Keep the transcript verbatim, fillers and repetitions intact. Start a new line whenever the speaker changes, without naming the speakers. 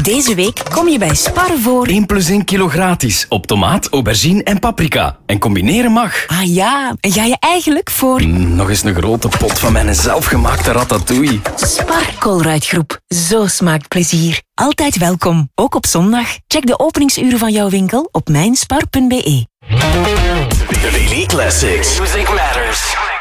Deze week kom je bij Spar voor
één plus één kilo gratis op tomaat, aubergine en paprika. En combineren mag.
Ah ja, en ga je eigenlijk voor...
Mm, nog eens een grote pot van mijn zelfgemaakte ratatouille.
Spar Colruyt-groep. Zo smaakt plezier. Altijd welkom, ook op zondag. Check de openingsuren van jouw winkel op mijnspar punt be.
The Daily Classics. Music Matters.